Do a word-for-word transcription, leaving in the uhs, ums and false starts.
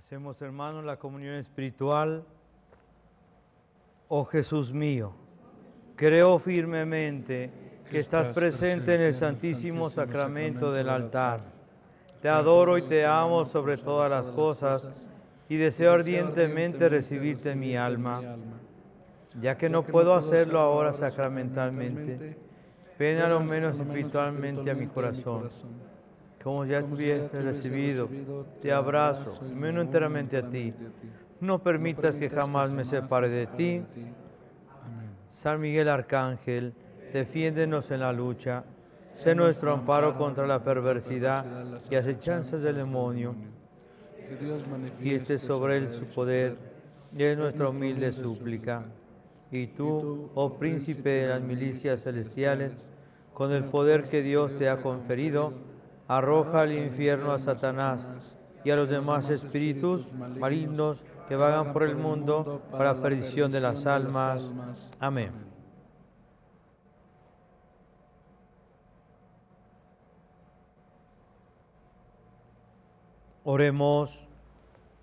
Hacemos, hermanos, la comunión espiritual. Oh Jesús mío, creo firmemente que estás presente en el santísimo sacramento del altar. Te adoro y te amo sobre todas las cosas y deseo ardientemente recibirte en mi alma. Ya que no puedo hacerlo ahora sacramentalmente, ven a lo menos espiritualmente a mi corazón. Como ya te hubiese recibido, te abrazo y me uno enteramente a ti. No permitas que jamás me separe de ti. San Miguel Arcángel, defiéndenos en la lucha. Sé nuestro amparo contra la perversidad y acechanzas del demonio. Y este sobre él su poder, y es nuestra humilde súplica. Y tú, oh príncipe de las milicias celestiales, con el poder que Dios te ha conferido, arroja al infierno a Satanás y a los demás espíritus malignos que vagan por el mundo para la perdición de las almas. Amén. Oremos.